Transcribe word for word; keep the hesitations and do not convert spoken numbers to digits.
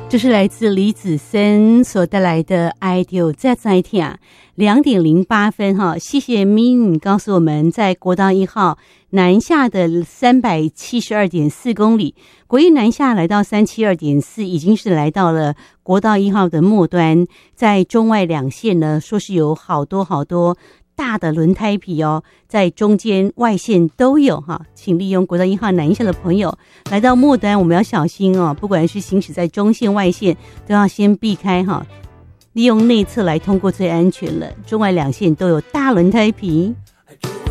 这是来自李子森所带来的 I Do 再再听两点零八分哈，谢谢 Min 告诉我们，在国道一号南下的三百七十二点四公里，国一南下来到三百七十二点四，已经是来到了国道一号的末端，在中外两线呢，说是有好多好多大的轮胎皮哦，在中间外线都有哈，请利用国道一号南下的朋友来到末端，我们要小心哦，不管是行驶在中线外线都要先避开哈，利用内侧来通过最安全了，中外两线都有大轮胎皮。